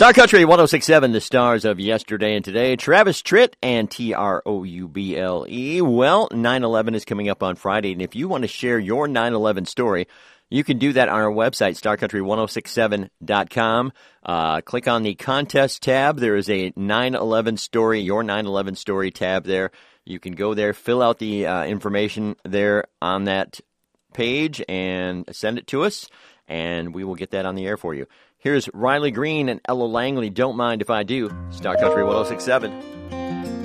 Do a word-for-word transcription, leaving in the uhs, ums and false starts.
Star Country one oh six point seven, the stars of yesterday and today. Travis Tritt and T R O U B L E. Well, nine eleven is coming up on Friday, and if you want to share your nine eleven story, you can do that on our website, star country one oh six seven dot com. Uh, click on the contest tab. There is a nine eleven story, your nine eleven story tab there. You can go there, fill out the uh, information there on that page, and send it to us, and we will get that on the air for you. Here's Riley Green and Ella Langley, Don't Mind If I Do. Star Country one oh six point seven.